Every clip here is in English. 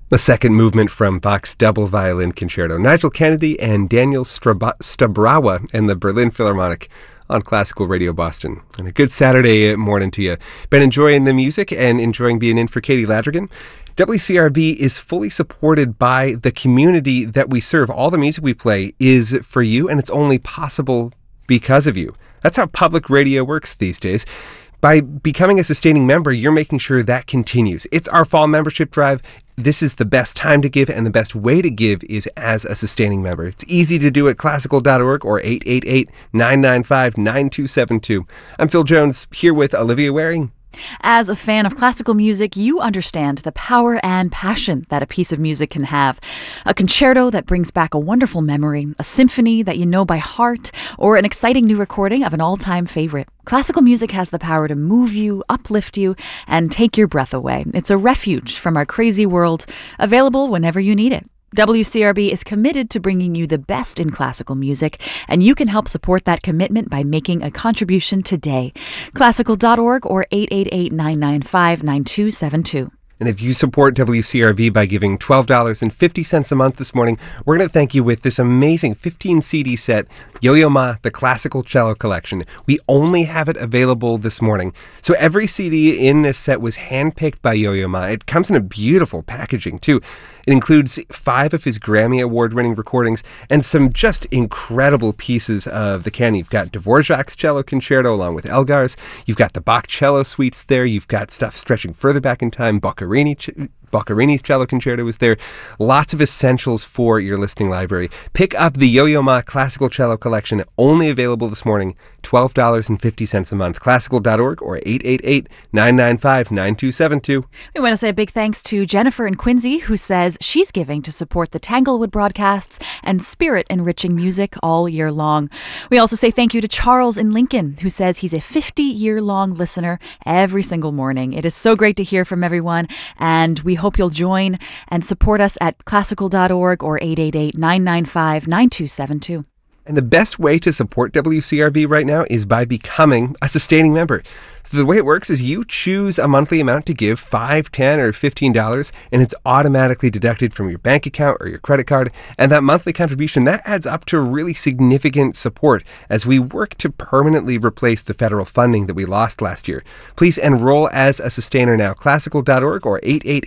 The second movement from Bach's Double Violin Concerto. Nigel Kennedy and Daniel Stabrawa and the Berlin Philharmonic on Classical Radio Boston. And a good Saturday morning to you. Been enjoying the music and enjoying being in for Katie Ladrigan. WCRB is fully supported by the community that we serve. All the music we play is for you, and it's only possible because of you. That's how public radio works these days. By becoming a sustaining member, you're making sure that continues. It's our fall membership drive. This is the best time to give, and the best way to give is as a sustaining member. It's easy to do at classical.org or 888-995-9272. I'm Phil Jones, here with Olivia Waring. As a fan of classical music, you understand the power and passion that a piece of music can have. A concerto that brings back a wonderful memory, a symphony that you know by heart, or an exciting new recording of an all-time favorite. Classical music has the power to move you, uplift you, and take your breath away. It's a refuge from our crazy world, available whenever you need it. WCRB is committed to bringing you the best in classical music, and you can help support that commitment by making a contribution today. Classical.org or 888-995-9272. And if you support WCRB by giving $12.50 a month this morning, we're going to thank you with this amazing 15 CD set, Yo-Yo Ma, the Classical Cello Collection. We only have it available this morning. So every CD in this set was handpicked by Yo-Yo Ma. It comes in a beautiful packaging, too. It includes 5 of his Grammy Award-winning recordings and some just incredible pieces of the canon. You've got Dvorak's Cello Concerto along with Elgar's. You've got the Bach cello suites there. You've got stuff stretching further back in time. Boccherini's Cello Concerto is there. Lots of essentials for your listening library. Pick up the Yo-Yo Ma Classical Cello Collection, only available this morning, $12.50 a month. Classical.org or 888-995-9272. We want to say a big thanks to Jennifer in Quincy, who says she's giving to support the Tanglewood broadcasts and spirit-enriching music all year long. We also say thank you to Charles in Lincoln, who says he's a 50-year-long listener every single morning. It is so great to hear from everyone, and we hope you'll join and support us at classical.org or 888-995-9272. And the best way to support WCRB right now is by becoming a sustaining member. So the way it works is you choose a monthly amount to give, $5, $10, or $15, and it's automatically deducted from your bank account or your credit card. And that monthly contribution, that adds up to really significant support as we work to permanently replace the federal funding that we lost last year. Please enroll as a sustainer now. Classical.org or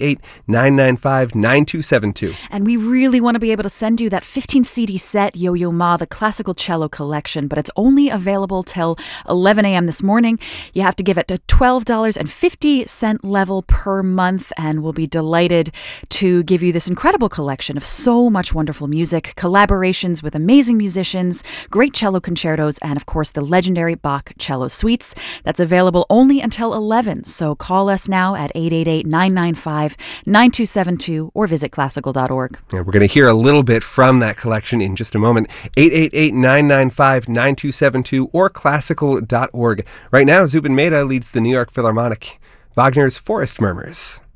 888-995-9272. And we really want to be able to send you that 15 CD set, Yo-Yo Ma, the Classical Cello Collection, but it's only available till 11 a.m. this morning. You have to give it a $12.50 level per month, and we'll be delighted to give you this incredible collection of so much wonderful music, collaborations with amazing musicians, great cello concertos, and of course the legendary Bach cello suites. That's available only until 11, so call us now at 888-995-9272 or visit classical.org. Yeah, we're going to hear a little bit from that collection in just a moment. 888-995-9272 or classical.org. Right now, Zubin Mehta leads the New York Philharmonic. Wagner's Forest Murmurs.